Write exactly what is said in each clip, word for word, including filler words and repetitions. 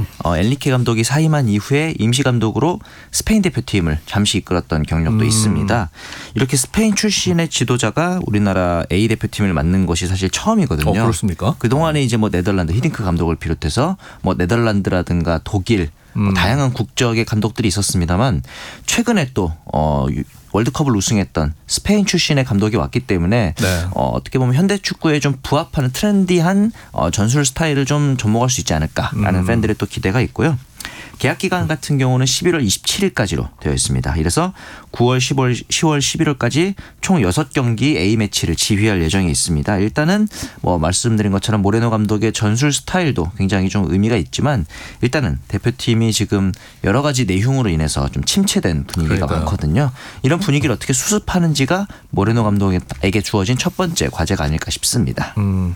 어, 엔리케 감독이 사임한 이후에 임시 감독으로 스페인 대표팀을 잠시 이끌었던 경력도 음. 있습니다. 이렇게 스페인 출신의 지도자가 우리나라 A 대표팀을 맡는 것이 사실 처음이거든요. 어, 그렇습니까? 그동안에 이제 뭐 네덜란드 히딩크 감독을 비롯해서 뭐 네덜란드라든가 독일 음. 뭐 다양한 국적의 감독들이 있었습니다만 최근에 또 어, 월드컵을 우승했던 스페인 출신의 감독이 왔기 때문에 네. 어, 어떻게 보면 현대 축구에 좀 부합하는 트렌디한 어, 전술 스타일을 좀 접목할 수 있지 않을까라는 음. 팬들의 또 기대가 있고요. 계약 기간 같은 경우는 십일월 이십칠일까지로 되어 있습니다. 이래서 구월, 십월, 시월, 십일월까지 총 여섯 경기 A매치를 지휘할 예정이 있습니다. 일단은 뭐 말씀드린 것처럼 모레노 감독의 전술 스타일도 굉장히 좀 의미가 있지만 일단은 대표팀이 지금 여러 가지 내흉으로 인해서 좀 침체된 분위기가 그러니까요. 많거든요. 이런 분위기를 어떻게 수습하는지가 모레노 감독에게 주어진 첫 번째 과제가 아닐까 싶습니다. 음.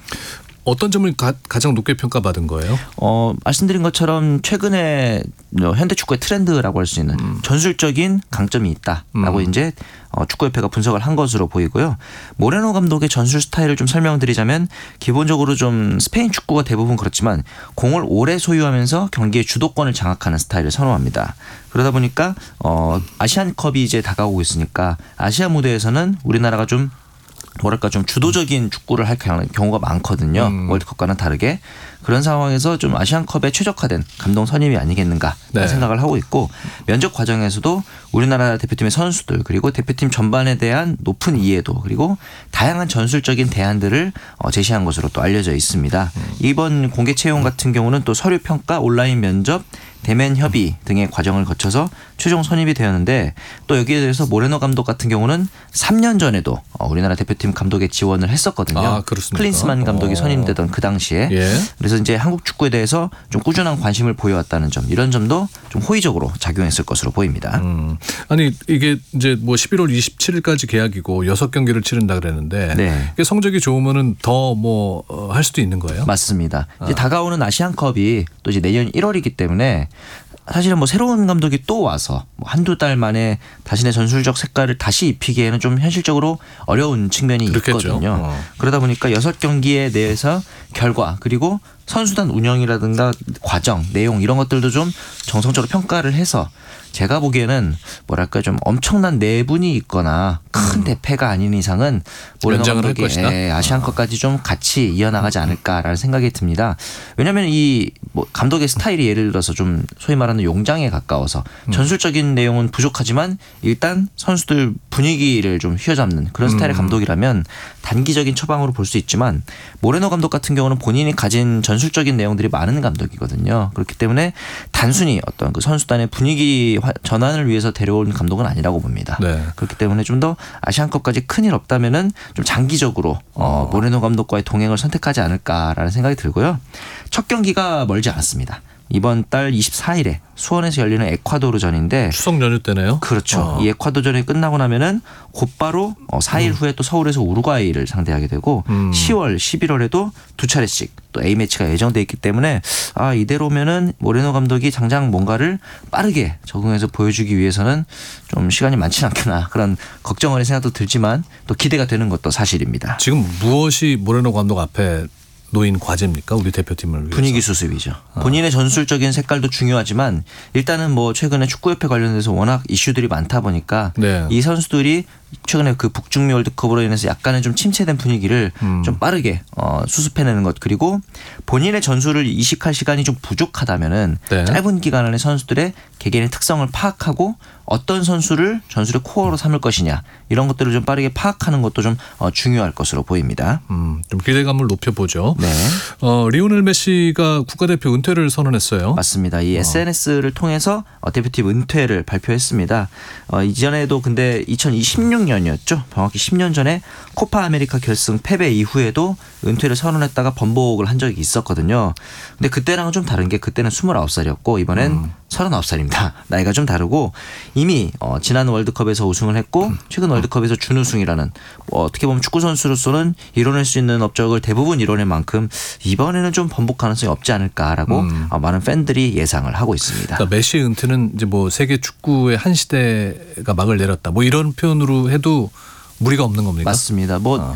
어떤 점을 가, 가장 높게 평가받은 거예요? 어, 말씀드린 것처럼 최근에 현대 축구의 트렌드라고 할 수 있는 음. 전술적인 강점이 있다라고 음. 이제 어, 축구협회가 분석을 한 것으로 보이고요. 모레노 감독의 전술 스타일을 좀 설명드리자면 기본적으로 좀 스페인 축구가 대부분 그렇지만 공을 오래 소유하면서 경기의 주도권을 장악하는 스타일을 선호합니다. 그러다 보니까 어, 아시안컵이 이제 다가오고 있으니까 아시아 무대에서는 우리나라가 좀 뭐랄까 좀 주도적인 축구를 할 경우가 많거든요. 음. 월드컵과는 다르게. 그런 상황에서 좀 아시안컵에 최적화된 감독 선임이 아니겠는가 네. 생각을 하고 있고 면접 과정에서도 우리나라 대표팀의 선수들 그리고 대표팀 전반에 대한 높은 이해도 그리고 다양한 전술적인 대안들을 제시한 것으로 또 알려져 있습니다. 음. 이번 공개 채용 같은 경우는 또 서류 평가, 온라인 면접, 대면 협의 등의 과정을 거쳐서 최종 선임이 되었는데 또 여기에 대해서 모레노 감독 같은 경우는 삼 년 전에도 우리나라 대표팀 감독에 지원을 했었거든요. 아, 그렇습니까? 클린스만 감독이 선임되던 그 당시에. 예. 그래서 이제 한국 축구에 대해서 좀 꾸준한 관심을 보여왔다는 점 이런 점도 좀 호의적으로 작용했을 것으로 보입니다. 음. 아니 이게 이제 뭐 십일월 이십칠일까지 계약이고 여섯 경기를 치른다 그랬는데 네. 이게 성적이 좋으면은 더 뭐 할 수도 있는 거예요? 맞습니다. 아. 이제 다가오는 아시안컵이 또 이제 내년 일월이기 때문에 사실은 뭐 새로운 감독이 또 와서 뭐 한두 달 만에 자신의 전술적 색깔을 다시 입히기에는 좀 현실적으로 어려운 측면이 그렇겠죠. 있거든요. 어. 그러다 보니까 여섯 경기에 대해서 결과 그리고 선수단 운영이라든가 과정, 내용 이런 것들도 좀 정성적으로 평가를 해서 제가 보기에는 뭐랄까 좀 엄청난 내분이 있거나 큰 음. 대패가 아닌 이상은 모레노 감독이 아시안컵까지 좀 같이 이어나가지 않을까라는 생각이 듭니다. 왜냐하면 이 뭐 감독의 스타일이 예를 들어서 좀 소위 말하는 용장에 가까워서 전술적인 내용은 부족하지만 일단 선수들 분위기를 좀 휘어잡는 그런 스타일의 감독이라면 단기적인 처방으로 볼 수 있지만 모레노 감독 같은 경우는 본인이 가진 전술적인 내용들이 많은 감독이거든요. 그렇기 때문에 단순히 어떤 그 선수단의 분위기 전환을 위해서 데려온 감독은 아니라고 봅니다. 네. 그렇기 때문에 좀 더 아시안컵까지 큰일 없다면은 좀 장기적으로 어, 모레노 감독과의 동행을 선택하지 않을까라는 생각이 들고요. 첫 경기가 멀지 않았습니다. 이번 달 이십사일에 수원에서 열리는 에콰도르전인데 추석 연휴 때네요. 그렇죠. 어. 이 에콰도르전이 끝나고 나면은 곧바로 사일 음. 후에 또 서울에서 우루과이를 상대하게 되고 음. 시월, 십일월에도 두 차례씩 또 A매치가 예정돼 있기 때문에 아 이대로면은 모레노 감독이 당장 뭔가를 빠르게 적응해서 보여주기 위해서는 좀 시간이 많지는 않구나 그런 걱정하는 생각도 들지만 또 기대가 되는 것도 사실입니다. 지금 무엇이 모레노 감독 앞에 놓인 과제입니까? 우리 대표팀을 위해서. 분위기 수습이죠. 어. 본인의 전술적인 색깔도 중요하지만 일단은 뭐 최근에 축구협회 관련돼서 워낙 이슈들이 많다 보니까 네. 이 선수들이 최근에 그 북중미 월드컵으로 인해서 약간의 좀 침체된 분위기를 음. 좀 빠르게 어, 수습해내는 것 그리고 본인의 전술을 이식할 시간이 좀 부족하다면은 네. 짧은 기간 안에 선수들의 개개인의 특성을 파악하고 어떤 선수를 전술의 코어로 삼을 것이냐 이런 것들을 좀 빠르게 파악하는 것도 좀 어, 중요할 것으로 보입니다. 음, 좀 기대감을 높여보죠. 네. 어, 리오넬 메시가 국가대표 은퇴를 선언했어요. 맞습니다. 이 어. 에스엔에스를 통해서 대표팀 은퇴를 발표했습니다. 어, 이전에도 근데 이천이십육 년이었죠. 정확히 십 년 전에 코파 아메리카 결승 패배 이후에도 은퇴를 선언했다가 번복을 한 적이 있었거든요. 근데 그때랑은 좀 다른 게 그때는 스물아홉 살이었고 이번엔 음. 서른아홉 살입니다. 나이가 좀 다르고 이미 어, 지난 월드컵에서 우승을 했고 최근 월드컵에서 준우승이라는 뭐 어떻게 보면 축구 선수로서는 이뤄낼 수 있는 업적을 대부분 이뤄낸 만큼 이번에는 좀 번복 가능성이 없지 않을까라고 음. 어, 많은 팬들이 예상을 하고 있습니다. 그러니까 메시 은퇴는 이제 뭐 세계 축구의 한 시대가 막을 내렸다. 뭐 이런 표현으로 해도 무리가 없는 겁니까? 맞습니다. 뭐. 어.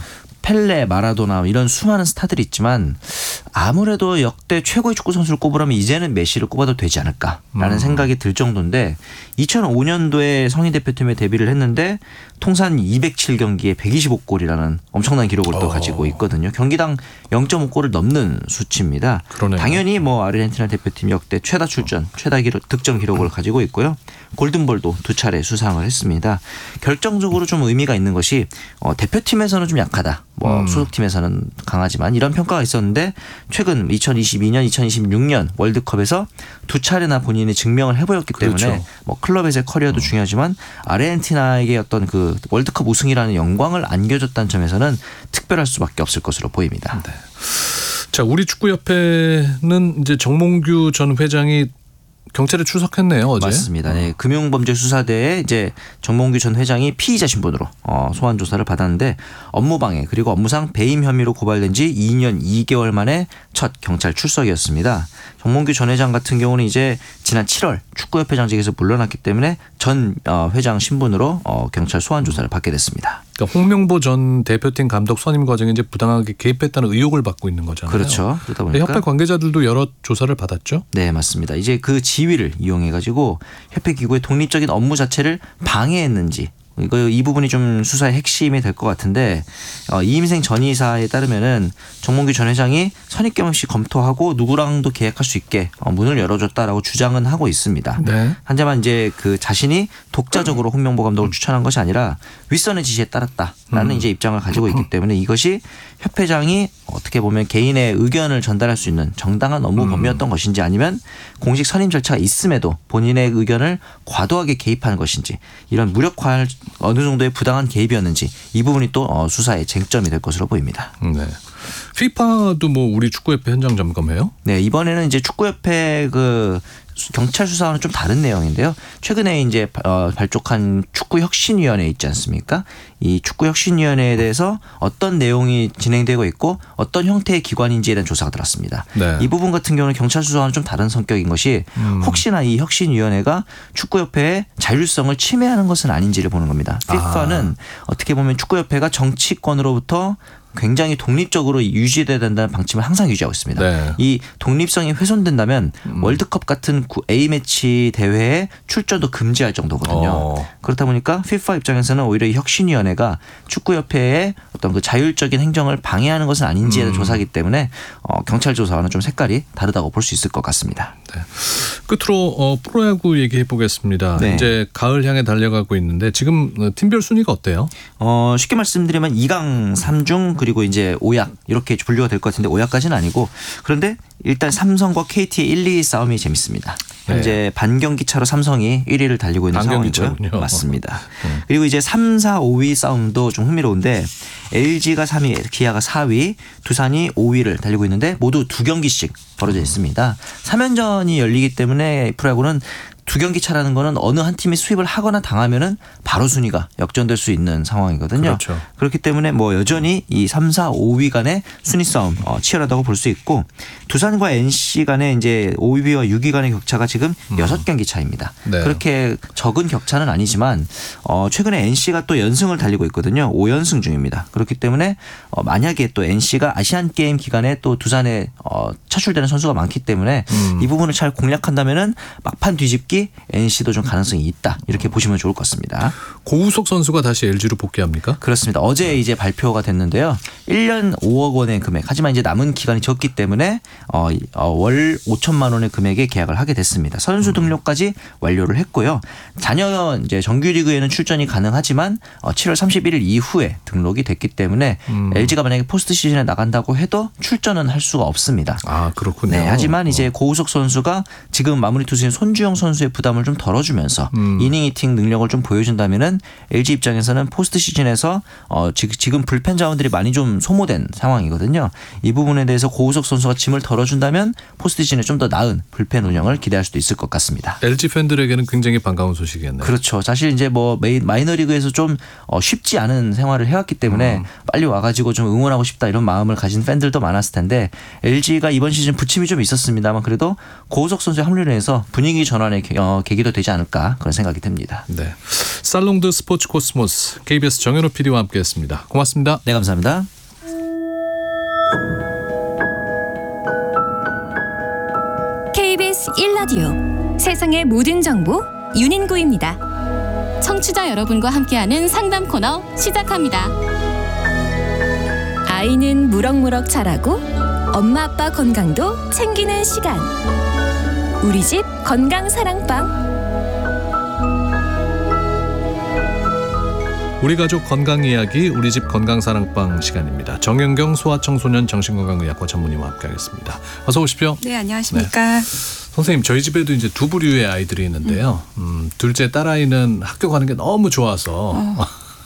펠레, 마라도나 이런 수많은 스타들이 있지만 아무래도 역대 최고의 축구 선수를 꼽으라면 이제는 메시를 꼽아도 되지 않을까라는 음. 생각이 들 정도인데 이천오 년도에 성인 대표팀에 데뷔를 했는데 통산 이백칠 경기에 백이십오 골이라는 엄청난 기록을 또 어. 가지고 있거든요. 경기당 영 점 오 골을 넘는 수치입니다. 그러네요. 당연히 뭐 아르헨티나 대표팀 역대 최다 출전, 최다 기록, 득점 기록을 가지고 있고요. 골든볼도 두 차례 수상을 했습니다. 결정적으로 좀 의미가 있는 것이 어, 대표팀에서는 좀 약하다. 뭐 음. 소속팀에서는 강하지만 이런 평가가 있었는데 최근 이천이십이 년, 이천이십육 년 월드컵에서 두 차례나 본인이 증명을 해보였기 때문에 그렇죠. 뭐 클럽에서의 커리어도 음. 중요하지만 아르헨티나에게 어떤 그 월드컵 우승이라는 영광을 안겨줬다는 점에서는 특별할 수밖에 없을 것으로 보입니다. 네. 자, 우리 축구협회는 이제 정몽규 전 회장이 경찰에 출석했네요, 어제. 맞습니다. 네, 금융범죄수사대에 이제 정몽규 전 회장이 피의자 신분으로 어, 소환 조사를 받았는데 업무방해 그리고 업무상 배임 혐의로 고발된 지 이 년 이 개월 만에 첫 경찰 출석이었습니다. 정몽규 전 회장 같은 경우는 이제 지난 칠월 축구협회장직에서 물러났기 때문에 전 어, 회장 신분으로 어, 경찰 소환 조사를 받게 됐습니다. 그러니까 홍명보 전 대표팀 감독 선임 과정에 이제 부당하게 개입했다는 의혹을 받고 있는 거잖아요. 그렇죠. 그러다 보니까 협회 관계자들도 여러 조사를 받았죠. 네, 맞습니다. 이제 그 지위를 이용해 가지고 협회 기구의 독립적인 업무 자체를 방해했는지 이거 이 부분이 좀 수사의 핵심이 될 것 같은데 어, 이임생 전 이사에 따르면은 정몽규 전 회장이 선입견 없이 검토하고 누구랑도 계약할 수 있게 어, 문을 열어줬다라고 주장은 하고 있습니다. 네. 하지만 이제 그 자신이 독자적으로 홍명보 감독을 추천한 것이 아니라 윗선의 지시에 따랐다라는 음. 이제 입장을 가지고 있기 때문에 이것이 협회장이 어떻게 보면 개인의 의견을 전달할 수 있는 정당한 업무 범위였던 음. 것인지 아니면 공식 선임 절차가 있음에도 본인의 의견을 과도하게 개입하는 것인지 이런 무력화할 어느 정도의 부당한 개입이었는지 이 부분이 또 수사의 쟁점이 될 것으로 보입니다. 네. 피파도 뭐 우리 축구협회 현장 점검해요? 네, 이번에는 이제 축구협회 그 경찰 수사와는 좀 다른 내용인데요. 최근에 이제 어, 발족한 축구혁신위원회 있지 않습니까? 이 축구혁신위원회에 대해서 어떤 내용이 진행되고 있고 어떤 형태의 기관인지에 대한 조사가 들었습니다. 네. 이 부분 같은 경우는 경찰 수사와는 좀 다른 성격인 것이 음. 혹시나 이 혁신위원회가 축구협회의 자율성을 침해하는 것은 아닌지를 보는 겁니다. 피파는 아. 어떻게 보면 축구협회가 정치권으로부터 굉장히 독립적으로 유지돼야 된다는 방침을 항상 유지하고 있습니다. 네. 이 독립성이 훼손된다면 음. 월드컵 같은 A매치 대회에 출전도 금지할 정도거든요. 어. 그렇다 보니까 피파 입장에서는 오히려 이 혁신위원회가 축구협회의 어떤 그 자율적인 행정을 방해하는 것은 아닌지에 대한 음. 조사이기 때문에 어, 경찰 조사와는 좀 색깔이 다르다고 볼 수 있을 것 같습니다. 네. 끝으로 어, 프로야구 얘기해 보겠습니다. 네. 이제 가을 향해 달려가고 있는데 지금 팀별 순위가 어때요? 어, 쉽게 말씀드리면 이 강 삼 중 그리고 이제 오 약 이렇게 분류가 될 것 같은데 오 약까지는 아니고 그런데 일단 삼성과 케이티의 일, 이 위 싸움이 재밌습니다. 현재 네. 반경기 차로 삼성이 일 위를 달리고 있는 상황이고요. 맞습니다. 음. 그리고 이제 삼, 사, 오 위 싸움도 좀 흥미로운데 엘지가 삼 위, 기아가 사 위, 두산이 오 위를 달리고 있는데 모두 두 경기씩 벌어져 있습니다. 삼 연전이 열리기 때문에 프로야구는 두 경기 차라는 거는 어느 한 팀이 수입을 하거나 당하면은 바로 순위가 역전될 수 있는 상황이거든요. 그렇죠. 그렇기 때문에 뭐 여전히 이 삼, 사, 오 위 간의 순위 싸움 어, 치열하다고 볼 수 있고 두산과 엔씨 간의 이제 오 위와 육 위 간의 격차가 지금 음. 여섯 경기 차입니다. 네. 그렇게 적은 격차는 아니지만 어, 최근에 엔씨가 또 연승을 달리고 있거든요. 오 연승 중입니다. 그렇기 때문에 어, 만약에 또 엔씨가 아시안 게임 기간에 또 두산에 어, 차출되는 선수가 많기 때문에 음. 이 부분을 잘 공략한다면은 막판 뒤집기 엔씨도 좀 가능성이 있다. 이렇게 보시면 좋을 것 같습니다. 고우석 선수가 다시 엘지로 복귀합니까? 그렇습니다. 어제 이제 발표가 됐는데요. 일 년 오억 원의 금액. 하지만 이제 남은 기간이 적기 때문에 어, 어, 월 오천만 원의 금액에 계약을 하게 됐습니다. 선수 등록까지 완료를 했고요. 자녀 이제 정규리그에는 출전이 가능하지만 어, 칠월 삼십일일 이후에 등록이 됐기 때문에 음. 엘지가 만약에 포스트 시즌에 나간다고 해도 출전은 할 수가 없습니다. 아 그렇군요. 네, 하지만 이제 고우석 선수가 지금 마무리 투수인 손주영 선수의 부담을 좀 덜어주면서 음. 이닝 히팅 능력을 좀 보여준다면은 엘지 입장에서는 포스트 시즌에서 어 지금 불펜 자원들이 많이 좀 소모된 상황이거든요. 이 부분에 대해서 고우석 선수가 짐을 덜어준다면 포스트 시즌에 좀 더 나은 불펜 운영을 기대할 수도 있을 것 같습니다. 엘지 팬들에게는 굉장히 반가운 소식이겠네요. 그렇죠. 사실 이제 뭐 마이너리그에서 좀 쉽지 않은 생활을 해왔기 때문에 음. 빨리 와가지고 좀 응원하고 싶다 이런 마음을 가진 팬들도 많았을 텐데 엘지가 이번 시즌 부침이 좀 있었습니다만 그래도 고우석 선수의 합류를 해서 분위기 전환의 어, 계기도 되지 않을까 그런 생각이 듭니다. 네, 살롱드 스포츠 코스모스 케이비에스 정현호 피디와 함께했습니다. 고맙습니다. 네, 감사합니다. 케이비에스 일 라디오 세상의 모든 정보 윤인구입니다. 청취자 여러분과 함께하는 상담 코너 시작합니다. 아이는 무럭무럭 자라고 엄마 아빠 건강도 챙기는 시간. 우리 집 건강사랑방. 우리 가족 건강 이야기 우리 집 건강사랑방 시간입니다. 정연경 소아청소년 정신건강의학과 전문의와 함께하겠습니다. 어서 오십시오. 네, 안녕하십니까. 네. 선생님, 저희 집에도 이제 두 부류의 아이들이 있는데요. 음, 둘째 딸아이는 학교 가는 게 너무 좋아서 어.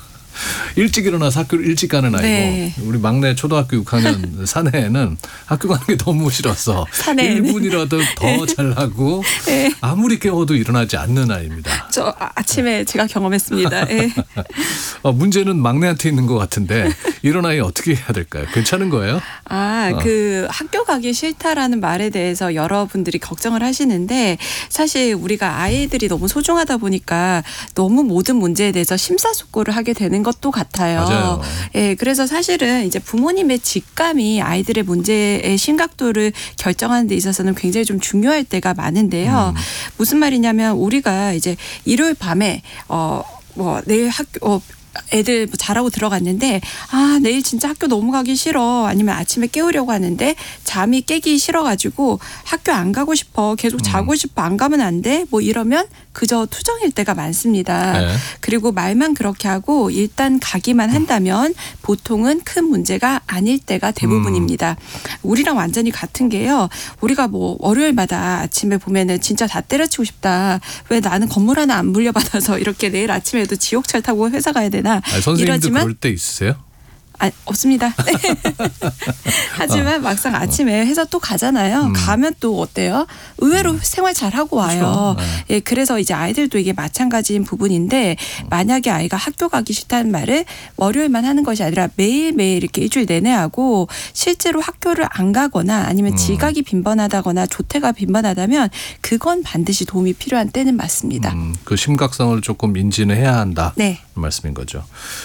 일찍 일어나서 학교를 일찍 가는 아이고, 네. 우리 막내 초등학교 육 학년 사내에는 학교 가는 게 너무 싫어서 일 분이라도 더 잘하고 네. 아무리 깨워도 일어나지 않는 아이입니다. 저 아침에 제가 경험했습니다. 네. 어, 문제는 막내한테 있는 것 같은데 이런 아이 어떻게 해야 될까요? 괜찮은 거예요? 아, 어. 그 학교 가기 싫다라는 말에 대해서 여러분들이 걱정을 하시는데 사실 우리가 아이들이 너무 소중하다 보니까 너무 모든 문제에 대해서 심사숙고를 하게 되는 것도 같아요. 맞아요. 예, 그래서 사실은 이제 부모님의 직감이 아이들의 문제의 심각도를 결정하는 데 있어서는 굉장히 좀 중요할 때가 많은데요. 음. 무슨 말이냐면 우리가 이제 일요일 밤에 어 뭐 내일 학교 어 애들 자라고 들어갔는데 아 내일 진짜 학교 너무 가기 싫어 아니면 아침에 깨우려고 하는데 잠이 깨기 싫어가지고 학교 안 가고 싶어 계속 자고 싶어 안 가면 안 돼 뭐 이러면 그저 투정일 때가 많습니다. 네. 그리고 말만 그렇게 하고 일단 가기만 한다면 보통은 큰 문제가 아닐 때가 대부분입니다. 음. 우리랑 완전히 같은 게요. 우리가 뭐 월요일마다 아침에 보면은 진짜 다 때려치고 싶다. 왜 나는 건물 하나 안 물려받아서 이렇게 내일 아침에도 지옥철 타고 회사 가야 되나. 아니, 선생님도 이러지만 그럴 때 있으세요? 아, 없습니다. 하지만 어. 막상 아침에 회사 또 가잖아요. 음. 가면 또 어때요? 의외로 음. 생활 잘하고 와요. 그렇죠. 네. 예, 그래서 이제 아이들도 이게 마찬가지인 부분인데 만약에 아이가 학교 가기 싫다는 말을 월요일만 하는 것이 아니라 매일매일 이렇게 일주일 내내 하고 실제로 학교를 안 가거나 아니면 음. 지각이 빈번하다거나 조퇴가 빈번하다면 그건 반드시 도움이 필요한 때는 맞습니다. 음, 그 심각성을 조금 인지는 해야 한다. 네. 말씀인 거죠.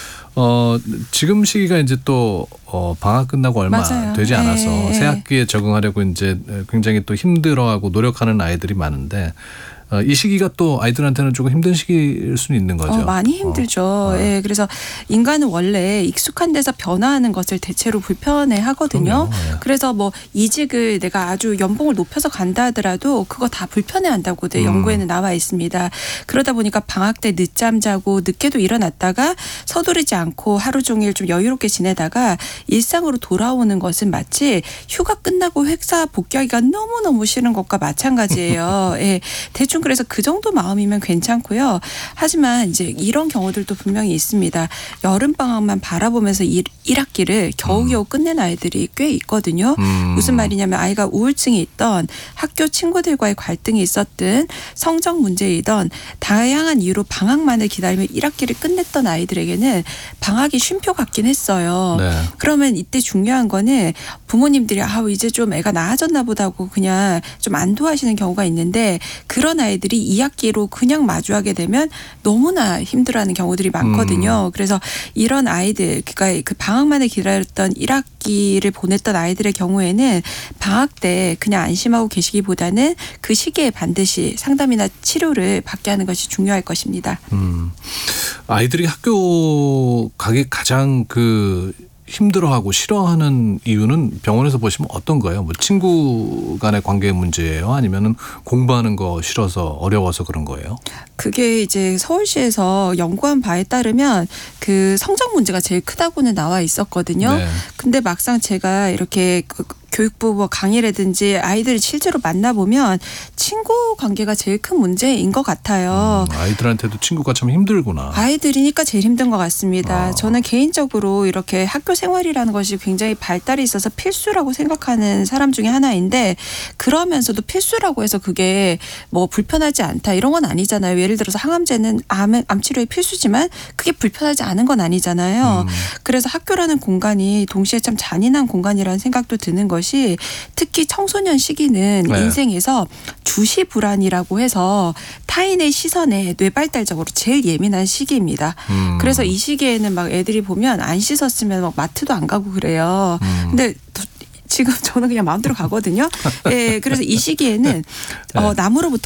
어, 지금 시기가 이제 또, 어, 방학 끝나고 얼마 맞아요. 되지 않아서 네. 새 학기에 적응하려고 이제 굉장히 또 힘들어하고 노력하는 아이들이 많은데, 어, 이 시기가 또 아이들한테는 조금 힘든 시기일 수는 있는 거죠. 어, 많이 힘들죠. 어. 예, 그래서 인간은 원래 익숙한 데서 변화하는 것을 대체로 불편해 하거든요. 네. 그래서 뭐 이직을 내가 아주 연봉을 높여서 간다 하더라도 그거 다 불편해 한다고 음. 연구에는 나와 있습니다. 그러다 보니까 방학 때 늦잠 자고 늦게도 일어났다가 서두르지 않고 하루 종일 좀 여유롭게 지내다가 일상으로 돌아오는 것은 마치 휴가 끝나고 회사 복귀하기가 너무너무 싫은 것과 마찬가지예요. 예, 대충 그래서 그 정도 마음이면 괜찮고요. 하지만 이제 이런 경우들도 분명히 있습니다. 여름방학만 바라보면서 일 학기를 겨우겨우 끝낸 아이들이 꽤 있거든요. 음. 무슨 말이냐면 아이가 우울증이 있던 학교 친구들과의 갈등이 있었든 성적 문제이던 다양한 이유로 방학만을 기다리며 일 학기를 끝냈던 아이들에게는 방학이 쉼표 같긴 했어요. 네. 그러면 이때 중요한 거는 부모님들이 아 이제 좀 애가 나아졌나 보다고 그냥 좀 안도하시는 경우가 있는데 그런 아이들이 이 학기로 그냥 마주하게 되면 너무나 힘들어하는 경우들이 많거든요. 음. 그래서 이런 아이들, 그러니까 그 방학만을 기다렸던 일 학기를 보냈던 아이들의 경우에는 방학 때 그냥 안심하고 계시기보다는 그 시기에 반드시 상담이나 치료를 받게 하는 것이 중요할 것입니다. 음. 아이들이 학교 가기 가장 그 힘들어하고 싫어하는 이유는 병원에서 보시면 어떤 거예요? 뭐 친구 간의 관계 문제예요? 아니면은 공부하는 거 싫어서 어려워서 그런 거예요? 그게 이제 서울시에서 연구한 바에 따르면 그 성적 문제가 제일 크다고는 나와 있었거든요. 네. 근데 막상 제가 이렇게 그 교육부 뭐 강의라든지 아이들을 실제로 만나보면 친구 관계가 제일 큰 문제인 것 같아요. 음, 아이들한테도 친구가 참 힘들구나. 아이들이니까 제일 힘든 것 같습니다. 어. 저는 개인적으로 이렇게 학교 생활이라는 것이 굉장히 발달이 있어서 필수라고 생각하는 사람 중에 하나인데 그러면서도 필수라고 해서 그게 뭐 불편하지 않다 이런 건 아니잖아요. 예를 들어서 항암제는 암, 암 치료에 필수지만 그게 불편하지 않은 건 아니잖아요. 음. 그래서 학교라는 공간이 동시에 참 잔인한 공간이라는 생각도 드는 것이 특히 청소년 시기는 네. 인생에서 주시 불안이라고 해서 타인의 시선에 뇌발달적으로 제일 예민한 시기입니다. 음. 그래서 이 시기에는 막 애들이 보면 안 씻었으면 막 마트도 안 가고 그래요. 음. 근데 지금 저는 그냥 마음대로 가거든요. 예, 그래서 이 시기에는 어, 남으로부터